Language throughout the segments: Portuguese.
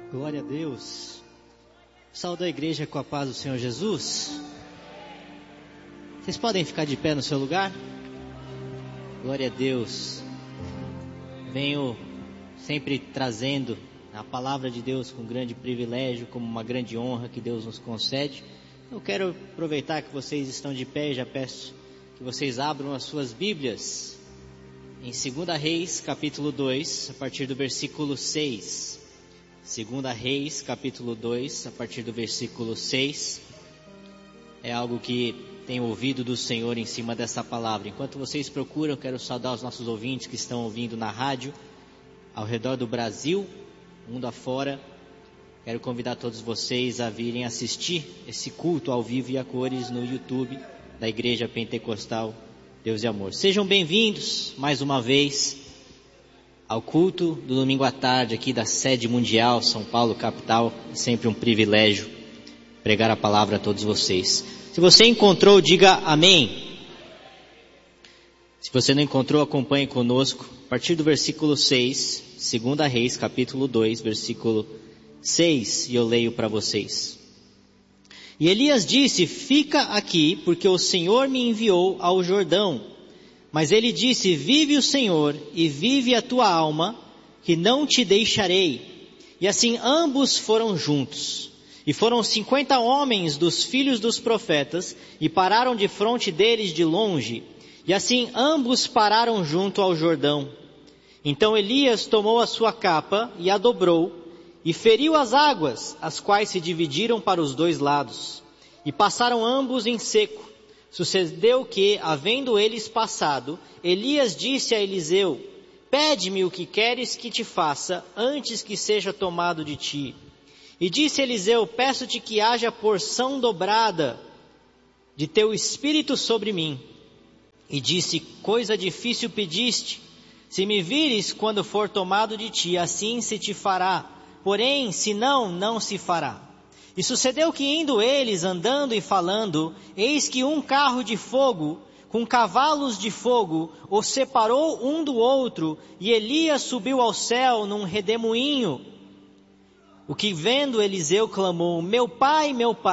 Glória a Deus. Saúdo a igreja com a paz do Senhor Jesus. Vocês podem ficar de pé no seu lugar? Glória a Deus. Venho sempre trazendo a palavra de Deus com grande privilégio, como uma grande honra que Deus nos concede. Eu quero aproveitar que vocês estão de pé e já peço que vocês abram as suas Bíblias em 2 Reis, capítulo 2, a partir do versículo 6. 2 Reis, capítulo 2, a partir do versículo 6. É algo que tenho ouvido do Senhor em cima dessa palavra. Enquanto vocês procuram, quero saudar os nossos ouvintes que estão ouvindo na rádio, ao redor do Brasil, mundo afora. Quero convidar todos vocês a virem assistir esse culto ao vivo e a cores no YouTube da Igreja Pentecostal Deus e Amor. Sejam bem-vindos mais uma vez ao culto do domingo à tarde aqui da sede mundial, São Paulo, capital. É sempre um privilégio pregar a palavra a todos vocês. Se você encontrou, diga amém. Se você não encontrou, acompanhe conosco. A partir do versículo 6, 2 Reis, capítulo 2, versículo 6, e eu leio para vocês. E Elias disse: fica aqui, porque o Senhor me enviou ao Jordão. Mas ele disse: vive o Senhor e vive a tua alma, que não te deixarei. E assim ambos foram juntos. E foram 50 homens dos filhos dos profetas, e pararam de fronte deles de longe. E assim ambos pararam junto ao Jordão. Então Elias tomou a sua capa e a dobrou, e feriu as águas, as quais se dividiram para os dois lados. E passaram ambos em seco. Sucedeu que, havendo eles passado, Elias disse a Eliseu: pede-me o que queres que te faça, antes que seja tomado de ti. E disse Eliseu: peço-te que haja porção dobrada de teu espírito sobre mim. E disse: coisa difícil pediste. Se me vires quando for tomado de ti, assim se te fará. Porém, se não, não se fará. E sucedeu que, indo eles andando e falando, eis que um carro de fogo, com cavalos de fogo, os separou um do outro, e Elias subiu ao céu num redemoinho. O que vendo Eliseu clamou: meu pai,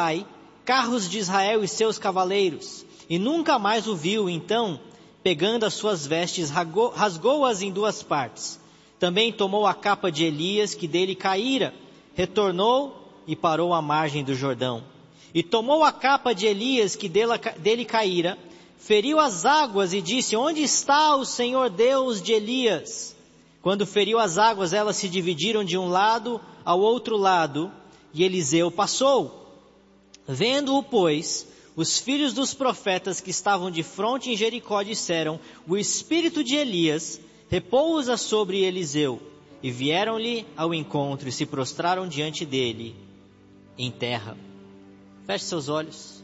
carros de Israel e seus cavaleiros. E nunca mais o viu. Então, pegando as suas vestes, rasgou-as em duas partes. Também tomou a capa de Elias, que dele caíra, retornou e parou à margem do Jordão. E tomou a capa de Elias, que dele caíra, feriu as águas e disse: onde está o Senhor Deus de Elias? Quando feriu as águas, elas se dividiram de um lado ao outro lado, e Eliseu passou. Vendo-o, pois, os filhos dos profetas que estavam de frente em Jericó disseram: o espírito de Elias repousa sobre Eliseu. E vieram-lhe ao encontro e se prostraram diante dele em terra. Feche seus olhos.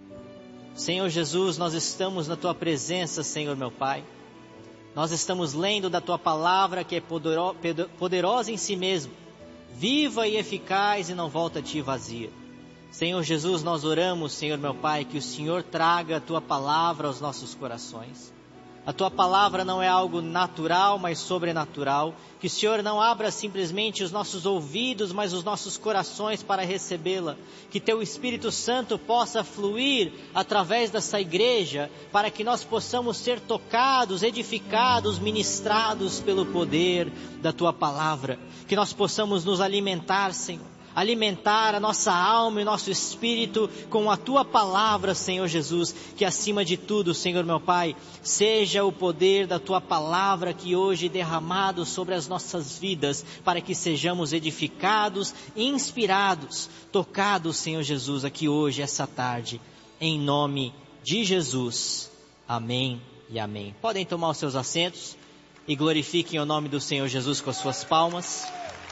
Senhor Jesus, nós estamos na tua presença, Senhor meu Pai. Nós estamos lendo da tua palavra, que é poderosa em si mesmo, viva e eficaz, e não volta a ti vazia. Senhor Jesus, nós oramos, Senhor meu Pai, que o Senhor traga a tua palavra aos nossos corações. A tua palavra não é algo natural, mas sobrenatural. Que o Senhor não abra simplesmente os nossos ouvidos, mas os nossos corações para recebê-la. Que teu Espírito Santo possa fluir através dessa igreja, para que nós possamos ser tocados, edificados, ministrados pelo poder da tua palavra. Que nós possamos nos alimentar, Senhor. Alimentar a nossa alma e nosso espírito com a tua palavra, Senhor Jesus. Que acima de tudo, Senhor meu Pai, seja o poder da tua palavra que hoje é derramado sobre as nossas vidas, para que sejamos edificados, inspirados, tocados, Senhor Jesus, aqui hoje, essa tarde, em nome de Jesus. Amém e amém. Podem tomar os seus assentos e glorifiquem o nome do Senhor Jesus com as suas palmas.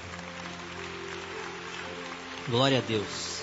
Glória a Deus.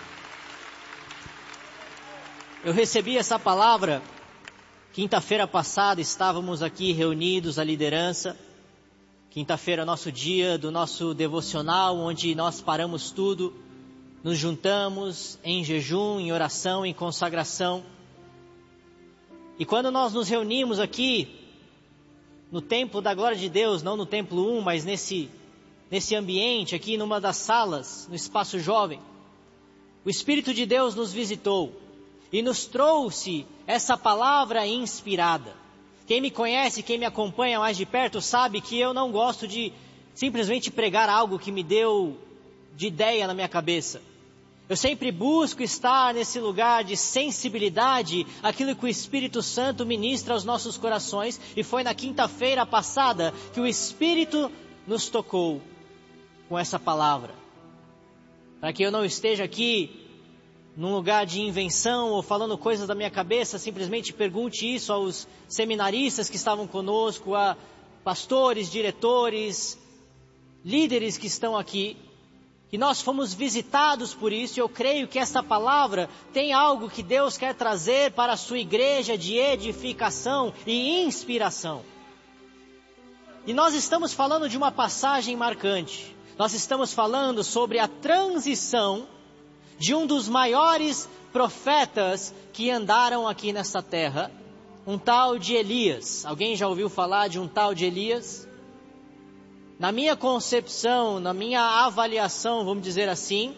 Eu recebi essa palavra quinta-feira passada. Estávamos aqui reunidos, a liderança. Quinta-feira, nosso dia do nosso devocional, onde nós paramos tudo, nos juntamos em jejum, em oração, em consagração. E quando nós nos reunimos aqui, no templo da glória de Deus, não no templo 1, mas nesse nesse ambiente aqui, numa das salas, no espaço jovem, o Espírito de Deus nos visitou e nos trouxe essa palavra inspirada. Quem me conhece, quem me acompanha mais de perto, sabe que eu não gosto de simplesmente pregar algo que me deu de ideia na minha cabeça. Eu sempre busco estar nesse lugar de sensibilidade, aquilo que o Espírito Santo ministra aos nossos corações, e foi na quinta-feira passada que o Espírito nos tocou com essa palavra. Para que eu não esteja aqui num lugar de invenção ou falando coisas da minha cabeça, simplesmente pergunte isso aos seminaristas que estavam conosco, a pastores, diretores, líderes que estão aqui. E nós fomos visitados por isso, e eu creio que essa palavra tem algo que Deus quer trazer para a sua igreja de edificação e inspiração. E nós estamos falando de uma passagem marcante. Nós estamos falando sobre a transição de um dos maiores profetas que andaram aqui nessa terra, um tal de Elias. Alguém já ouviu falar de um tal de Elias? Na minha concepção, na minha avaliação, vamos dizer assim,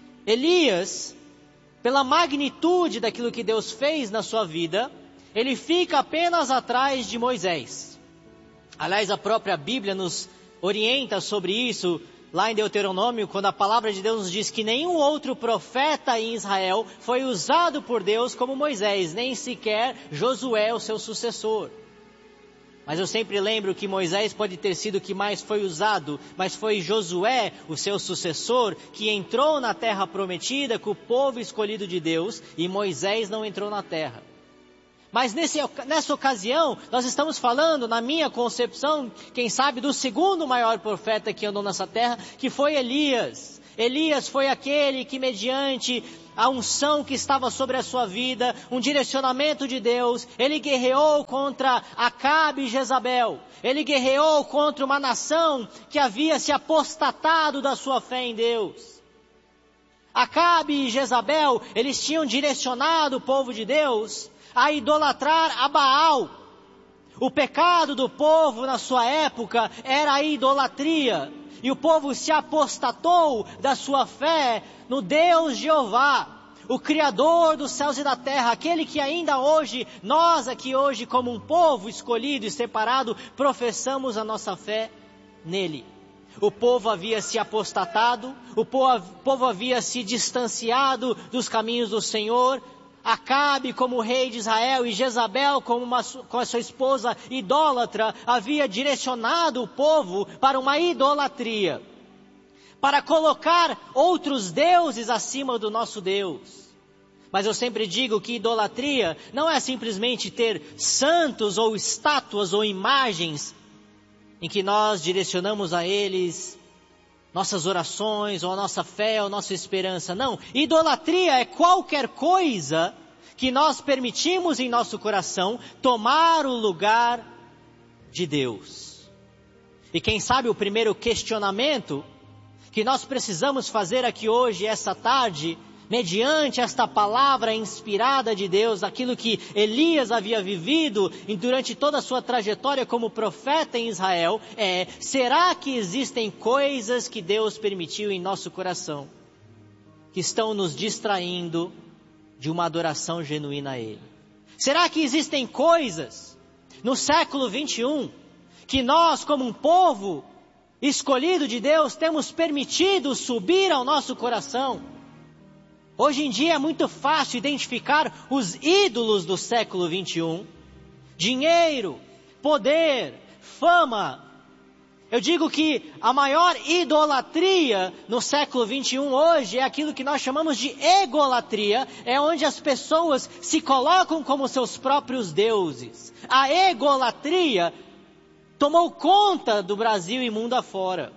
Elias, pela magnitude daquilo que Deus fez na sua vida, ele fica apenas atrás de Moisés. Aliás, a própria Bíblia nos orienta sobre isso, lá em Deuteronômio, quando a palavra de Deus nos diz que nenhum outro profeta em Israel foi usado por Deus como Moisés, nem sequer Josué, o seu sucessor. Mas eu sempre lembro que Moisés pode ter sido o que mais foi usado, mas foi Josué, o seu sucessor, que entrou na terra prometida com o povo escolhido de Deus, e Moisés não entrou na terra. Mas nessa ocasião, nós estamos falando, na minha concepção, quem sabe, do segundo maior profeta que andou nessa terra, que foi Elias. Elias foi aquele que, mediante a unção que estava sobre a sua vida, um direcionamento de Deus, ele guerreou contra Acabe e Jezabel. Ele guerreou contra uma nação que havia se apostatado da sua fé em Deus. Acabe e Jezabel, eles tinham direcionado o povo de Deus a idolatrar a Baal. O pecado do povo na sua época era a idolatria. E o povo se apostatou da sua fé no Deus Jeová, o Criador dos céus e da terra, aquele que ainda hoje, nós aqui hoje como um povo escolhido e separado, professamos a nossa fé nele. O povo havia se apostatado, o povo havia se distanciado dos caminhos do Senhor. Acabe, como rei de Israel, e Jezabel, com a sua esposa idólatra, havia direcionado o povo para uma idolatria, para colocar outros deuses acima do nosso Deus. Mas eu sempre digo que idolatria não é simplesmente ter santos ou estátuas ou imagens em que nós direcionamos a eles nossas orações, ou a nossa fé, ou a nossa esperança. Não, idolatria é qualquer coisa que nós permitimos em nosso coração tomar o lugar de Deus. E quem sabe o primeiro questionamento que nós precisamos fazer aqui hoje, essa tarde, mediante esta palavra inspirada de Deus, aquilo que Elias havia vivido durante toda a sua trajetória como profeta em Israel, será que existem coisas que Deus permitiu em nosso coração, que estão nos distraindo de uma adoração genuína a Ele? Será que existem coisas no século 21 que nós, como um povo escolhido de Deus, temos permitido subir ao nosso coração? Hoje em dia é muito fácil identificar os ídolos do século 21. Dinheiro, poder, fama. Eu digo que a maior idolatria no século 21 hoje é aquilo que nós chamamos de egolatria. É onde as pessoas se colocam como seus próprios deuses. A egolatria tomou conta do Brasil e mundo afora.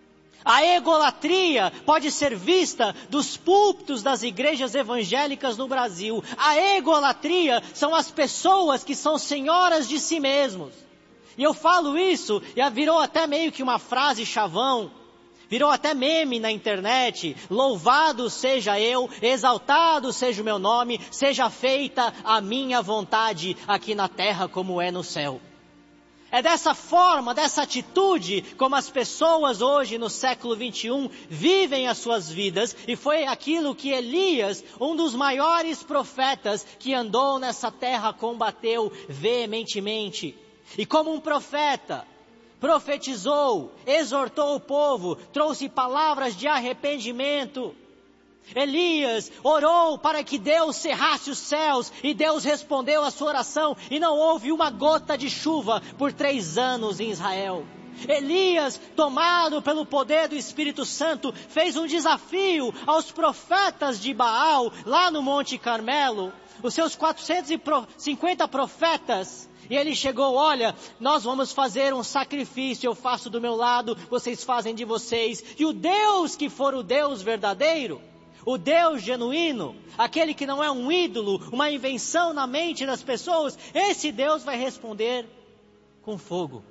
A egolatria pode ser vista dos púlpitos das igrejas evangélicas no Brasil. A egolatria são as pessoas que são senhoras de si mesmos. E eu falo isso, e virou até meio que uma frase chavão, virou até meme na internet. Louvado seja eu, exaltado seja o meu nome, seja feita a minha vontade aqui na terra como é no céu. É dessa forma, dessa atitude, como as pessoas hoje no século 21 vivem as suas vidas. E foi aquilo que Elias, um dos maiores profetas que andou nessa terra, combateu veementemente. E como um profeta, profetizou, exortou o povo, trouxe palavras de arrependimento. Elias orou para que Deus cerrasse os céus, e Deus respondeu a sua oração, e não houve uma gota de chuva por 3 anos em Israel. Elias, tomado pelo poder do Espírito Santo, fez um desafio aos profetas de Baal, lá no Monte Carmelo, os seus 450 profetas, e ele chegou: olha, nós vamos fazer um sacrifício, eu faço do meu lado, vocês fazem de vocês, e o Deus que for o Deus verdadeiro, o Deus genuíno, aquele que não é um ídolo, uma invenção na mente das pessoas, esse Deus vai responder com fogo.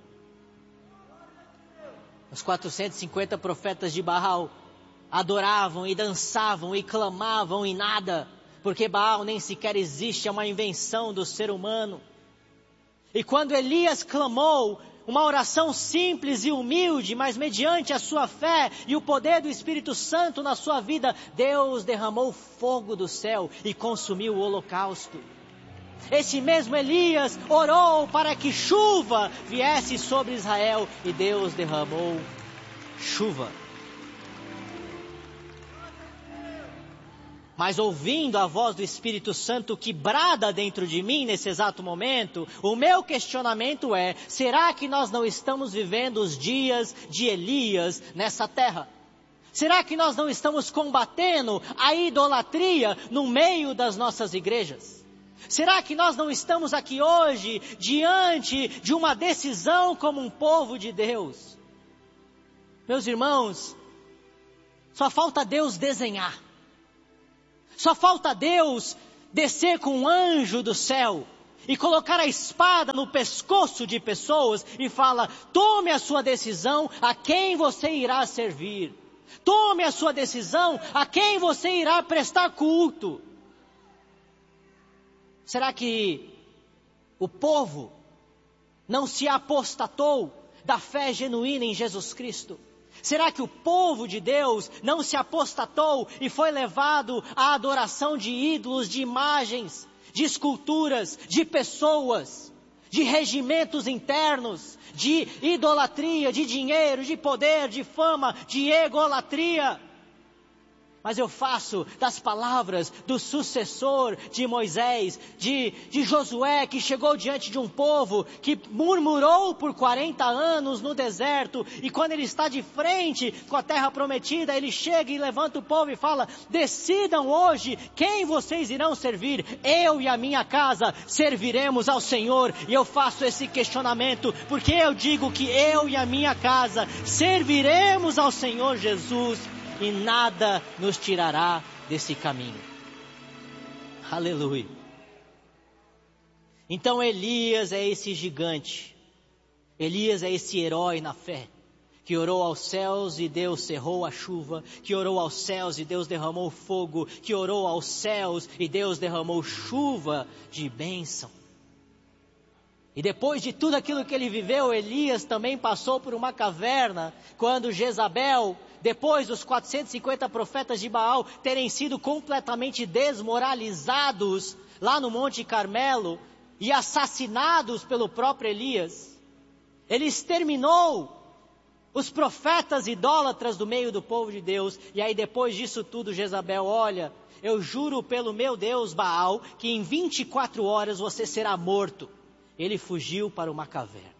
Os 450 profetas de Baal adoravam e dançavam e clamavam e nada, porque Baal nem sequer existe, é uma invenção do ser humano. E quando Elias clamou, uma oração simples e humilde, mas mediante a sua fé e o poder do Espírito Santo na sua vida, Deus derramou fogo do céu e consumiu o holocausto. Esse mesmo Elias orou para que chuva viesse sobre Israel, e Deus derramou chuva. Mas ouvindo a voz do Espírito Santo que brada dentro de mim nesse exato momento, o meu questionamento é: será que nós não estamos vivendo os dias de Elias nessa terra? Será que nós não estamos combatendo a idolatria no meio das nossas igrejas? Será que nós não estamos aqui hoje diante de uma decisão como um povo de Deus? Meus irmãos, só falta Deus desenhar. Só falta Deus descer com um anjo do céu e colocar a espada no pescoço de pessoas e fala: tome a sua decisão a quem você irá servir. Tome a sua decisão a quem você irá prestar culto. Será que o povo não se apostatou da fé genuína em Jesus Cristo? Será que o povo de Deus não se apostatou e foi levado à adoração de ídolos, de imagens, de esculturas, de pessoas, de regimentos internos, de idolatria, de dinheiro, de poder, de fama, de egolatria? Mas eu faço das palavras do sucessor de Moisés, de Josué, que chegou diante de um povo que murmurou por 40 anos no deserto, e quando ele está de frente com a terra prometida, ele chega e levanta o povo e fala: decidam hoje quem vocês irão servir. Eu e a minha casa serviremos ao Senhor. E eu faço esse questionamento, porque eu digo que eu e a minha casa serviremos ao Senhor Jesus, e nada nos tirará desse caminho. Aleluia. Então Elias é esse gigante. Elias é esse herói na fé, que orou aos céus e Deus cerrou a chuva, que orou aos céus e Deus derramou fogo, que orou aos céus e Deus derramou chuva de bênção. E depois de tudo aquilo que ele viveu, Elias também passou por uma caverna, quando Jezabel, depois dos 450 profetas de Baal terem sido completamente desmoralizados lá no Monte Carmelo e assassinados pelo próprio Elias, ele exterminou os profetas idólatras do meio do povo de Deus. E aí, depois disso tudo, Jezabel: olha, eu juro pelo meu Deus Baal que em 24 horas você será morto. Ele fugiu para uma caverna.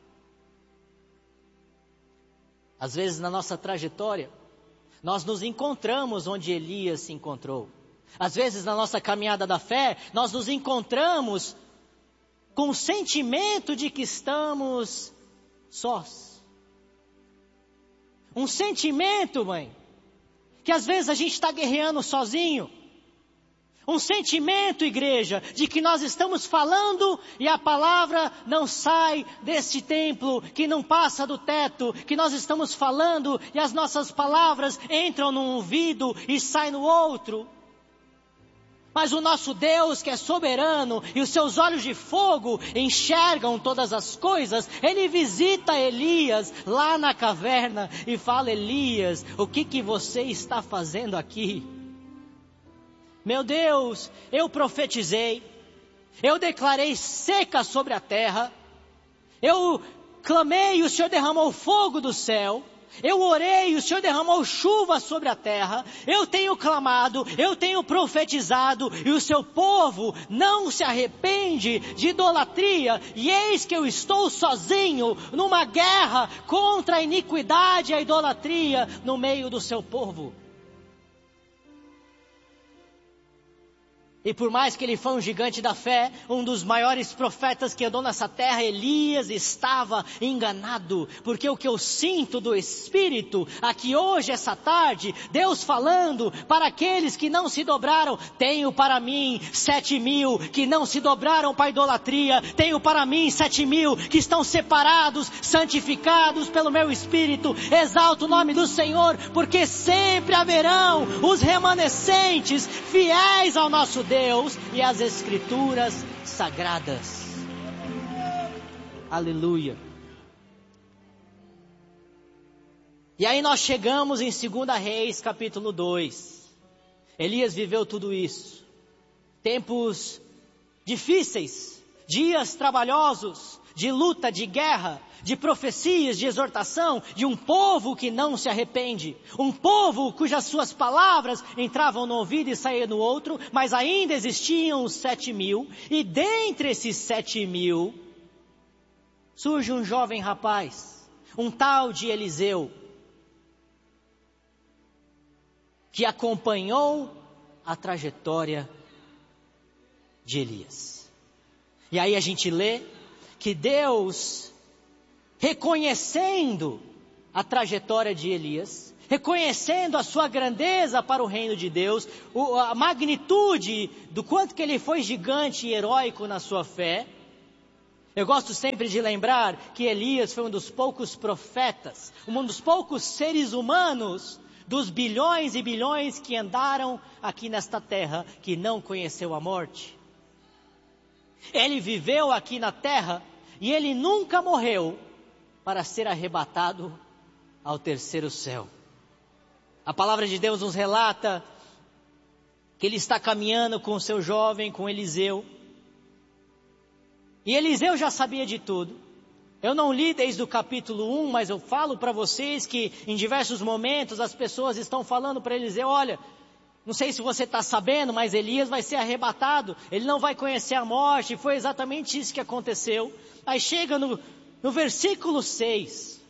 Às vezes na nossa trajetória, nós nos encontramos onde Elias se encontrou. Às vezes na nossa caminhada da fé, nós nos encontramos com o sentimento de que estamos sós. Um sentimento, mãe, que às vezes a gente está guerreando sozinho. Um sentimento, igreja, de que nós estamos falando e a palavra não sai desse templo, que não passa do teto, que nós estamos falando e as nossas palavras entram num ouvido e saem no outro. Mas o nosso Deus, que é soberano, e os seus olhos de fogo enxergam todas as coisas, Ele visita Elias lá na caverna e fala: Elias, o que você está fazendo aqui? Meu Deus, eu profetizei, eu declarei seca sobre a terra, eu clamei e o Senhor derramou fogo do céu, eu orei e o Senhor derramou chuva sobre a terra, eu tenho clamado, eu tenho profetizado, e o seu povo não se arrepende de idolatria, e eis que eu estou sozinho numa guerra contra a iniquidade e a idolatria no meio do seu povo. E por mais que ele foi um gigante da fé, um dos maiores profetas que andou nessa terra, Elias estava enganado. Porque o que eu sinto do Espírito, aqui hoje, essa tarde, Deus falando para aqueles que não se dobraram: tenho para mim 7.000 que não se dobraram para a idolatria, tenho para mim 7.000 que estão separados, santificados pelo meu Espírito. Exalto o nome do Senhor, porque sempre haverão os remanescentes fiéis ao nosso Deus e às Escrituras sagradas. Aleluia. E aí nós chegamos em 2 Reis capítulo 2. Elias viveu tudo isso. Tempos difíceis, dias trabalhosos, de luta, de guerra, de profecias, de exortação, de um povo que não se arrepende, um povo cujas suas palavras entravam no ouvido e saíam no outro, mas ainda existiam os 7.000, e dentre esses 7.000, surge um jovem rapaz, um tal de Eliseu, que acompanhou a trajetória de Elias. E aí a gente lê que Deus, reconhecendo a trajetória de Elias, reconhecendo a sua grandeza para o reino de Deus, a magnitude do quanto que ele foi gigante e heróico na sua fé. Eu gosto sempre de lembrar que Elias foi um dos poucos profetas, um dos poucos seres humanos, dos bilhões e bilhões que andaram aqui nesta terra, que não conheceu a morte. Ele viveu aqui na terra e ele nunca morreu para ser arrebatado ao terceiro céu. A palavra de Deus nos relata que ele está caminhando com o seu jovem, com Eliseu. E Eliseu já sabia de tudo. Eu não li desde o capítulo 1, mas eu falo para vocês que em diversos momentos as pessoas estão falando para Eliseu: olha, não sei se você está sabendo, mas Elias vai ser arrebatado, ele não vai conhecer a morte. E foi exatamente isso que aconteceu. Aí chega no versículo 6,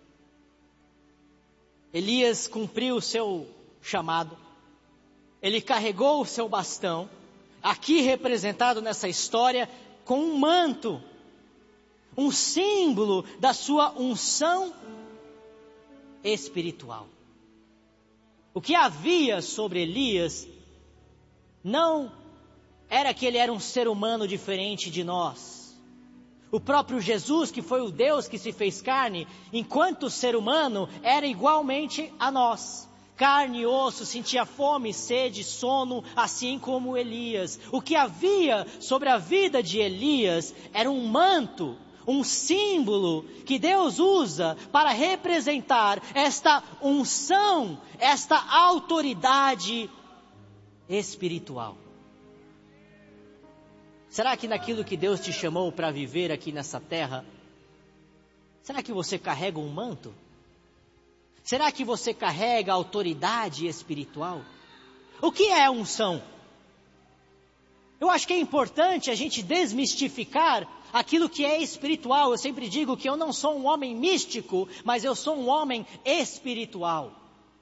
Elias cumpriu o seu chamado, ele carregou o seu bastão, aqui representado nessa história, com um manto, um símbolo da sua unção espiritual. O que havia sobre Elias não era que ele era um ser humano diferente de nós. O próprio Jesus, que foi o Deus que se fez carne, enquanto ser humano, era igualmente a nós. Carne e osso, sentia fome, sede, sono, assim como Elias. O que havia sobre a vida de Elias era um manto, um símbolo que Deus usa para representar esta unção, esta autoridade espiritual. Será que naquilo que Deus te chamou para viver aqui nessa terra, será que você carrega um manto? Será que você carrega autoridade espiritual? O que é unção? Eu acho que é importante a gente desmistificar aquilo que é espiritual. Eu sempre digo que eu não sou um homem místico, mas eu sou um homem espiritual.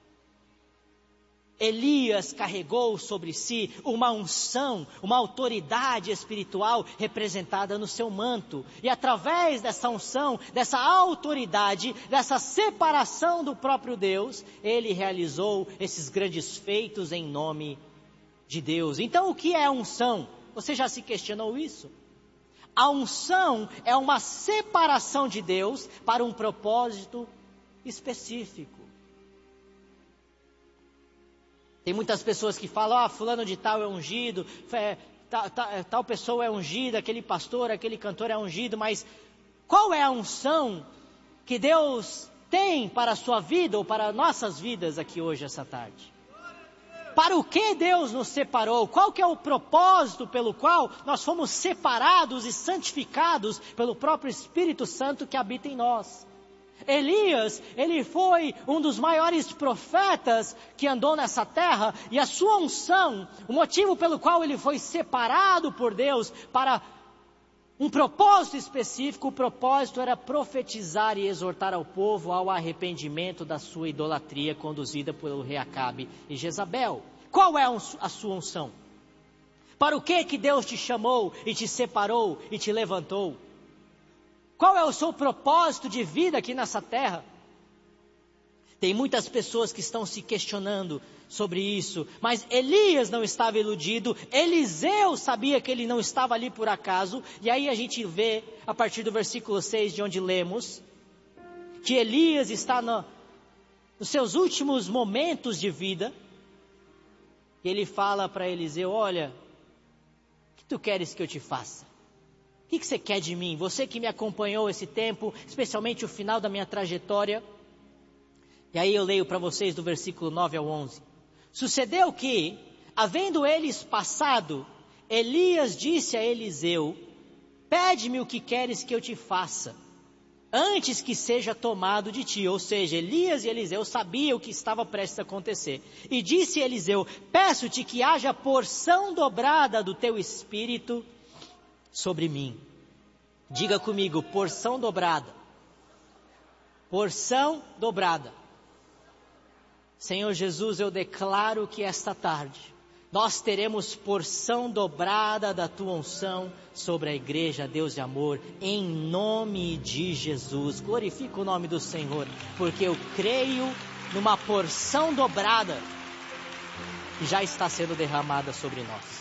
Elias carregou sobre si uma unção, uma autoridade espiritual representada no seu manto. E através dessa unção, dessa autoridade, dessa separação do próprio Deus, ele realizou esses grandes feitos em nome de Deus. Então, o que é unção? Você já se questionou isso? A unção é uma separação de Deus para um propósito específico. Tem muitas pessoas que falam, fulano de tal é ungido, tal pessoa é ungida, aquele pastor, aquele cantor é ungido, mas qual é a unção que Deus tem para a sua vida ou para nossas vidas aqui hoje, essa tarde? Para o que Deus nos separou? Qual que é o propósito pelo qual nós fomos separados e santificados pelo próprio Espírito Santo que habita em nós? Elias, ele foi um dos maiores profetas que andou nessa terra, e a sua unção, o motivo pelo qual ele foi separado por Deus para um propósito específico, o propósito era profetizar e exortar ao povo ao arrependimento da sua idolatria conduzida pelo rei Acabe e Jezabel. Qual é a sua unção? Para o que Deus te chamou e te separou e te levantou? Qual é o seu propósito de vida aqui nessa terra? Tem muitas pessoas que estão se questionando sobre isso, mas Elias não estava iludido, Eliseu sabia que ele não estava ali por acaso, e aí a gente vê, a partir do versículo 6 de onde lemos, que Elias está nos seus últimos momentos de vida, e ele fala para Eliseu, olha, o que tu queres que eu te faça? O que você quer de mim? Você que me acompanhou esse tempo, especialmente o final da minha trajetória. E aí eu leio para vocês do versículo 9 ao 11. Sucedeu que, havendo eles passado, Elias disse a Eliseu, pede-me o que queres que eu te faça, antes que seja tomado de ti. Ou seja, Elias e Eliseu sabiam o que estava prestes a acontecer. E disse Eliseu, peço-te que haja porção dobrada do teu espírito sobre mim. Diga comigo, porção dobrada. Porção dobrada. Senhor Jesus, eu declaro que esta tarde nós teremos porção dobrada da tua unção sobre a igreja, Deus de amor, em nome de Jesus. Glorifica o nome do Senhor, porque eu creio numa porção dobrada que já está sendo derramada sobre nós.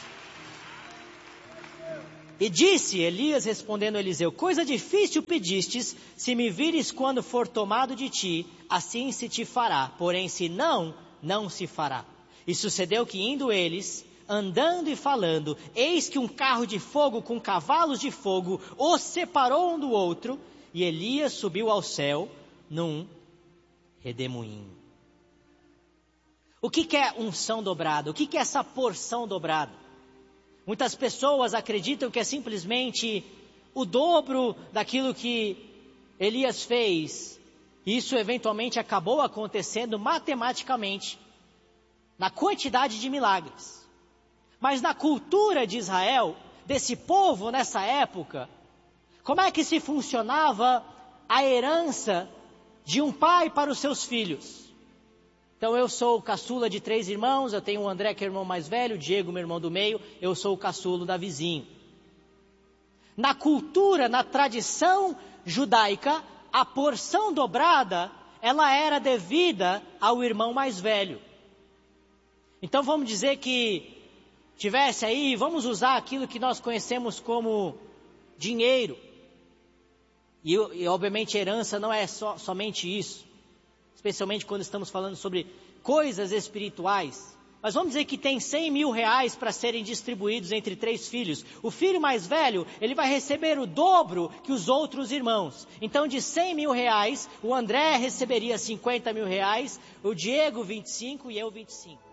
E disse Elias respondendo a Eliseu, coisa difícil pedistes, se me vires quando for tomado de ti, assim se te fará, porém se não, não se fará. E sucedeu que indo eles, andando e falando, eis que um carro de fogo com cavalos de fogo os separou um do outro, e Elias subiu ao céu num redemoinho. O que é unção dobrada? O que é essa porção dobrada? Muitas pessoas acreditam que é simplesmente o dobro daquilo que Elias fez. Isso eventualmente acabou acontecendo matematicamente, na quantidade de milagres. Mas na cultura de Israel, desse povo nessa época, como é que se funcionava a herança de um pai para os seus filhos? Então eu sou o caçula de 3 irmãos, eu tenho o André que é o irmão mais velho, o Diego meu irmão do meio, eu sou o caçulo da vizinho. Na cultura, na tradição judaica, a porção dobrada, ela era devida ao irmão mais velho. Então vamos dizer que tivesse aí, vamos usar aquilo que nós conhecemos como dinheiro. E obviamente herança não é somente isso. Especialmente quando estamos falando sobre coisas espirituais. Mas vamos dizer que tem 100 mil reais para serem distribuídos entre 3 filhos. O filho mais velho, ele vai receber o dobro que os outros irmãos. Então de 100 mil reais, o André receberia 50 mil reais, o Diego 25 e eu 25.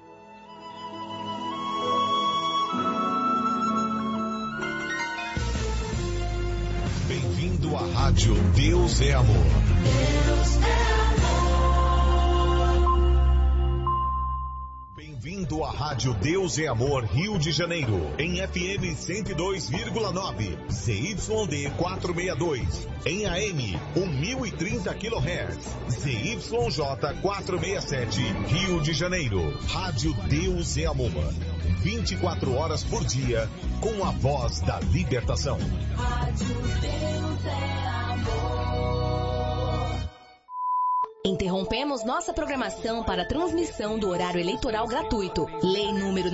Bem-vindo à Rádio Deus é Amor. Deus é amor. Bem-vindo à Rádio Deus é Amor Rio de Janeiro, em FM 102,9, ZYD 462, em AM 1030 kHz, ZYJ 467, Rio de Janeiro. Rádio Deus é Amor, 24 horas por dia, com a voz da libertação. Rádio Deus é Amor. Interrompemos nossa programação para a transmissão do horário eleitoral gratuito. Lei número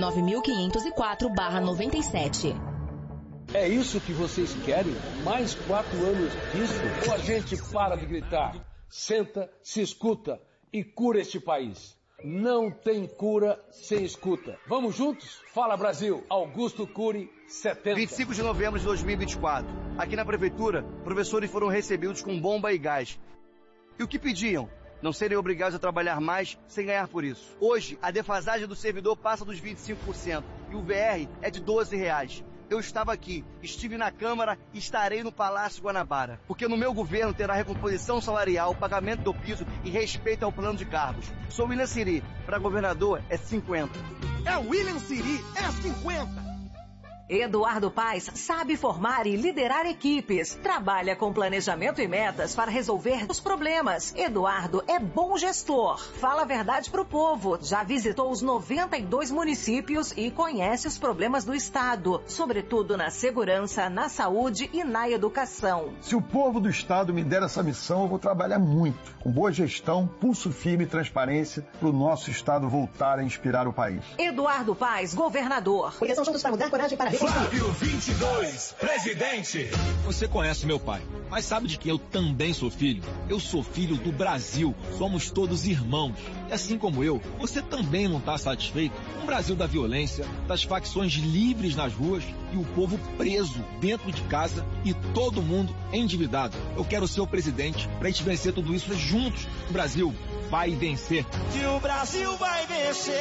9504/97. É isso que vocês querem? Mais 4 anos disso? Ou a gente para de gritar, senta, se escuta e cura este país? Não tem cura sem escuta. Vamos juntos? Fala Brasil, Augusto Cury, 70. 25 de novembro de 2024. Aqui na prefeitura, professores foram recebidos com bomba e gás. E o que pediam? Não serem obrigados a trabalhar mais sem ganhar por isso. Hoje, a defasagem do servidor passa dos 25% e o VR é de R$12. Eu estava aqui, estive na Câmara e estarei no Palácio Guanabara. Porque no meu governo terá recomposição salarial, pagamento do piso e respeito ao plano de cargos. Sou William Siri, para governador é 50. É William Siri, é 50. Eduardo Paes sabe formar e liderar equipes. Trabalha com planejamento e metas para resolver os problemas. Eduardo é bom gestor. Fala a verdade pro povo. Já visitou os 92 municípios e conhece os problemas do estado, sobretudo na segurança, na saúde e na educação. Se o povo do estado me der essa missão, eu vou trabalhar muito, com boa gestão, pulso firme e transparência, para o nosso estado voltar a inspirar o país. Eduardo Paes, governador. Porque são juntos para mudar, coragem para Flávio 22, presidente. Você conhece meu pai, mas sabe de que eu também sou filho? Eu sou filho do Brasil, somos todos irmãos. E assim como eu, você também não está satisfeito com o Brasil da violência, das facções livres nas ruas e o povo preso dentro de casa e todo mundo endividado. Eu quero ser o presidente para a gente vencer tudo isso juntos. O Brasil vai vencer. Que o Brasil vai vencer.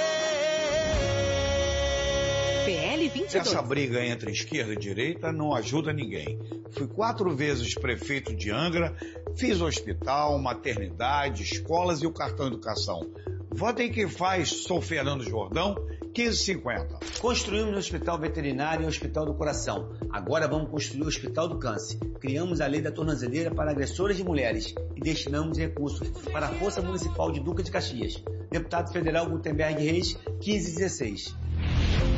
PL 22. Essa briga entre esquerda e direita não ajuda ninguém. Fui 4 vezes prefeito de Angra, fiz hospital, maternidade, escolas e o cartão educação. Votem quem faz, sou Fernando Jordão, 1550. Construímos o Hospital Veterinário e o Hospital do Coração. Agora vamos construir o Hospital do Câncer. Criamos a lei da tornozeleira para agressoras de mulheres e destinamos recursos para a Força Municipal de Duque de Caxias. Deputado Federal Gutenberg Reis, 1516.